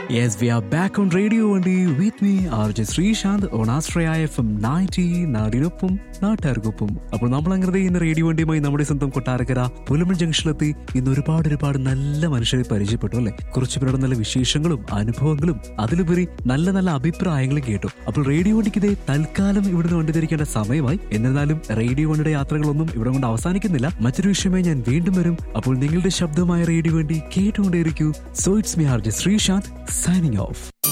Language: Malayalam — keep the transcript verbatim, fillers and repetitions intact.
Yes, we are back on Radio Vandi with me, R J Srishant, on Astraya F M ninety, നാടിനൊപ്പം നാട്ടുകാർക്കൊപ്പം. അപ്പോൾ നമ്മൾ അങ്ങനെ ഇന്ന് റേഡിയോ വണ്ടിയുമായി നമ്മുടെ സ്വന്തം കൊട്ടാരക്കര പുലമൺ ജംഗ്ഷനിലെത്തി ഇന്ന് ഒരുപാട് ഒരുപാട് നല്ല മനുഷ്യരെ പരിചയപ്പെട്ടു അല്ലെ. കുറച്ചു പേരുടെ നല്ല വിശേഷങ്ങളും അനുഭവങ്ങളും അതിലുപരി നല്ല നല്ല അഭിപ്രായങ്ങളും കേട്ടു. അപ്പോൾ റേഡിയോ വണ്ടിക്ക് ഇതേ തൽക്കാലം ഇവിടുന്ന് വണ്ടി തിരിക്കേണ്ട സമയമായി. എന്നിരുന്നാലും റേഡിയോ വണ്ടിയുടെ യാത്രകളൊന്നും ഇവിടെ കൊണ്ട് അവസാനിക്കുന്നില്ല. മറ്റൊരു വിഷയമായി ഞാൻ വീണ്ടും വരും. അപ്പോൾ നിങ്ങളുടെ ശബ്ദമായ റേഡിയോ വണ്ടി കേട്ടുകൊണ്ടേയിരിക്കൂ. So it's me R J Sreesanth signing off.